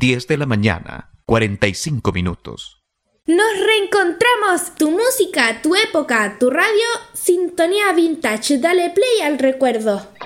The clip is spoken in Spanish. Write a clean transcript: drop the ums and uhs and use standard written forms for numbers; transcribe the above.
10 de la mañana, 45 minutos. Nos reencontramos. Tu música, tu época, tu radio, Sintonía Vintage. Dale play al recuerdo.